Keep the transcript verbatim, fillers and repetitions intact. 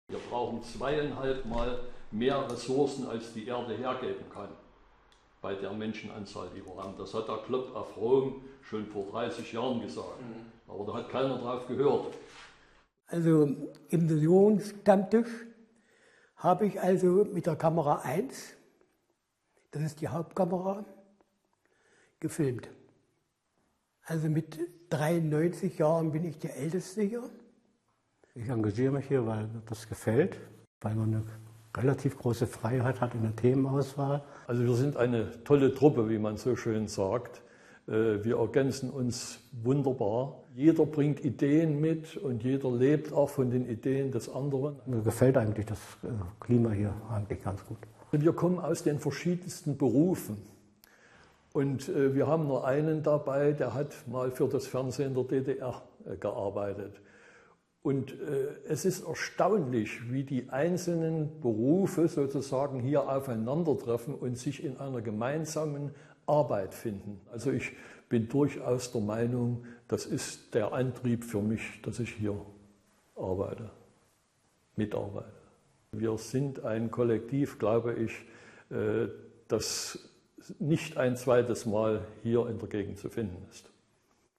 Wir brauchen zweieinhalb Mal mehr Ressourcen, als die Erde hergeben kann, bei der Menschenanzahl, die wir haben. Das hat der Klopp auf Rom schon vor dreißig Jahren gesagt, mhm. aber da hat keiner drauf gehört. Also im Sensorenstammtisch habe ich also mit der Kamera eins, das ist die Hauptkamera, gefilmt. Also mit dreiundneunzig Jahren bin ich der Älteste hier. Ich engagiere mich hier, weil mir das gefällt, weil man eine relativ große Freiheit hat in der Themenauswahl. Also wir sind eine tolle Truppe, wie man so schön sagt. Wir ergänzen uns wunderbar. Jeder bringt Ideen mit und jeder lebt auch von den Ideen des anderen. Mir gefällt eigentlich das Klima hier eigentlich ganz gut. Wir kommen aus den verschiedensten Berufen. Und wir haben nur einen dabei, der hat mal für das Fernsehen der D D R gearbeitet. Und äh, es ist erstaunlich, wie die einzelnen Berufe sozusagen hier aufeinandertreffen und sich in einer gemeinsamen Arbeit finden. Also ich bin durchaus der Meinung, das ist der Antrieb für mich, dass ich hier arbeite, mitarbeite. Wir sind ein Kollektiv, glaube ich, äh, das nicht ein zweites Mal hier in der Gegend zu finden ist.